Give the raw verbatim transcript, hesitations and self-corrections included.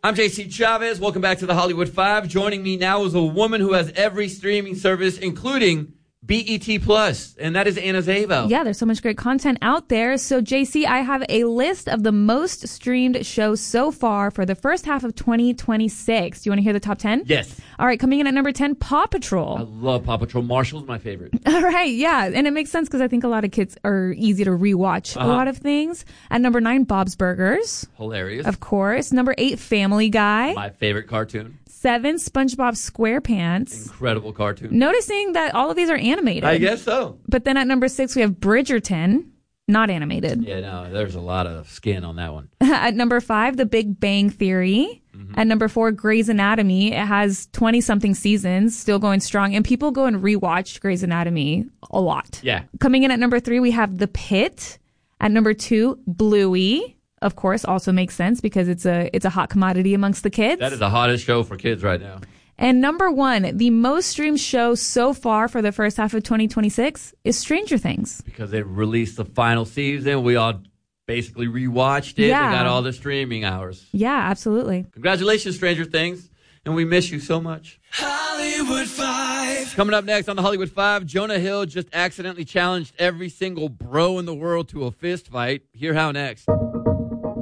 I'm J C Chavez. Welcome back to the Hollywood Five. Joining me now is a woman who has every streaming service, including B E T Plus, and that is Anna Zabel. Yeah, there's so much great content out there. So, J C, I have a list of the most streamed shows so far for the first half of twenty twenty-six. Do you want to hear the top ten? Yes. All right, coming in at number ten, Paw Patrol. I love Paw Patrol. Marshall's my favorite. All right, yeah, and it makes sense because I think a lot of kids are easy to rewatch Uh-huh. a lot of things. At number nine, Bob's Burgers. Hilarious. Of course. Number eight, Family Guy. My favorite cartoon. Seven, SpongeBob SquarePants. Incredible cartoon. Noticing that all of these are animated. I guess so. But then at number six, we have Bridgerton, not animated. Yeah, no, there's a lot of skin on that one. At number five, The Big Bang Theory. Mm-hmm. At number four, Grey's Anatomy. It has twenty-something seasons, still going strong. And people go and rewatch Grey's Anatomy a lot. Yeah. Coming in at number three, we have The Pit. At number two, Bluey. Of course, also makes sense because it's a it's a hot commodity amongst the kids. That is the hottest show for kids right now. And number one, the most streamed show so far for the first half of twenty twenty-six is Stranger Things. Because they released the final season. We all basically rewatched it. Yeah. They got all the streaming hours. Yeah, absolutely. Congratulations, Stranger Things. And we miss you so much. Hollywood Five. Coming up next on the Hollywood Five, Jonah Hill just accidentally challenged every single bro in the world to a fist fight. Hear how next.